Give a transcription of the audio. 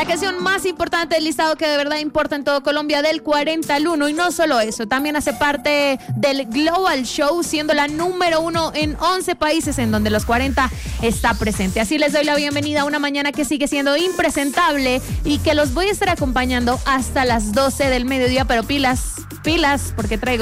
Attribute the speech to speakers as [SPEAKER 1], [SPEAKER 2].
[SPEAKER 1] La canción más importante del listado que de verdad importa en todo Colombia, del 40 al 1. Y no solo eso, también hace parte del Global Show, siendo la número 1 en 11 países en donde los 40 está presente. Así les doy la bienvenida a una mañana que sigue siendo impresentable y que los voy a estar acompañando hasta las 12 del mediodía, pero pilas, porque traigo